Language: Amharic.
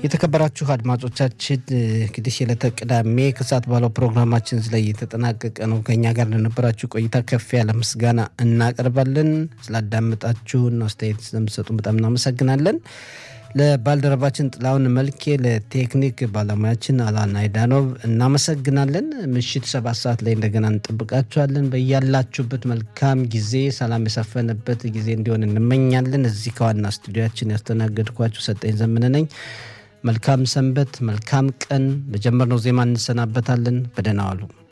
የተከበራችሁ አድማጮቻችን እንግዲህ የለተቀዳሜ ከሰዓት ባለው ፕሮግራማችን ላይ የተጠናቀቀ ነው። ከኛ ጋር ለነበራችሁ ቆይታ ከፍ ያለ ምስጋና እናቀርባለን። ስላዳመጣችሁን አስተያየት ስለምትሰጡን በጣም እናመሰግናለን። ለባልደረባችን ጥላውን መልኬ፣ ለቴክኒክ ባለሙያችን አላና አይዳኖቭ እናመሰግናለን። ምሽት 7 ሰዓት ላይ እንደገና እንጠብቃችኋለን። በያላችሁበት መልካም ጊዜ፣ ሰላም የሰፈነበት ጊዜ እንዲሆን እንመኛለን። እዚህ ከዋና ስቱዲዮአችን ያስተናገድኳችሁ ሰጠኝ ዘመነ ነኝ። መልካም ሰንበት፣ መልካም ቀን። በጀመርነው ዜማ እንሰናበታለን። በደህና ዋሉ።